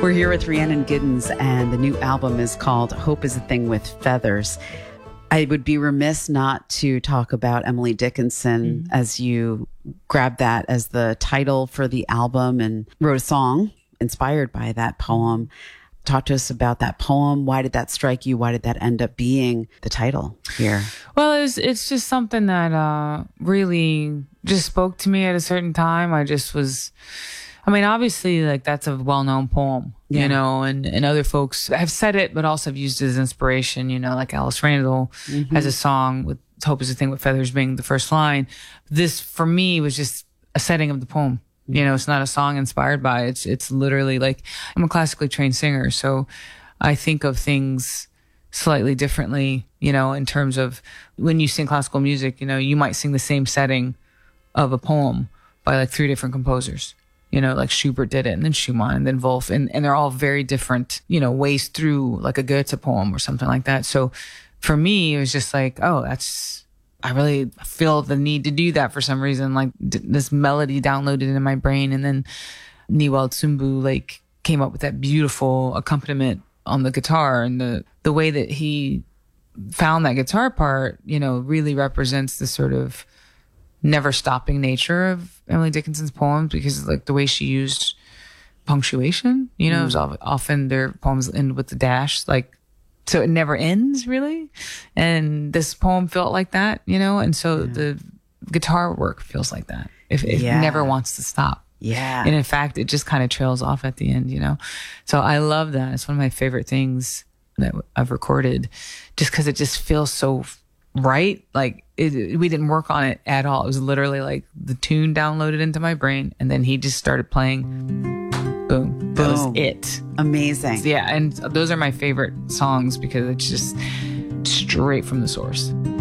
We're here with Rhiannon Giddens, and the new album is called Hope is a Thing with Feathers. I would be remiss not to talk about Emily Dickinson as you grabbed that as the title for the album and wrote a song inspired by that poem. Talk to us about that poem. Why did that strike you? Why did that end up being the title here? Well, it's just something that really just spoke to me at a certain time. Obviously, like, that's a well-known poem, you know, and other folks have said it, but also have used it as inspiration, you know, like Alice Randall has a song with Hope is a Thing with Feathers being the first line. This, for me, was just a setting of the poem. You know, it's not a song inspired by it. It's literally like, I'm a classically trained singer, so I think of things slightly differently, you know, in terms of when you sing classical music, you know, you might sing the same setting of a poem by like 3 different composers. You know, like Schubert did it, and then Schumann, and then Wolf, and they're all very different, you know, ways through like a Goethe poem or something like that. So for me, it was just like, I really feel the need to do that for some reason. Like this melody downloaded in my brain, and then Niwald Sumbu like came up with that beautiful accompaniment on the guitar, and the way that he found that guitar part, you know, really represents the sort of never stopping nature of Emily Dickinson's poems, because like the way she used punctuation, you know, it was often their poems end with the dash, like, so it never ends really. And this poem felt like that, you know, and so the guitar work feels like that. It never wants to stop. Yeah. And in fact, it just kind of trails off at the end, you know? So I love that. It's one of my favorite things that I've recorded, just because it just feels so right. Like we didn't work on it at all. It was literally like the tune downloaded into my brain, and then he just started playing. Boom. That was it. Amazing. Yeah. And those are my favorite songs because it's just straight from the source.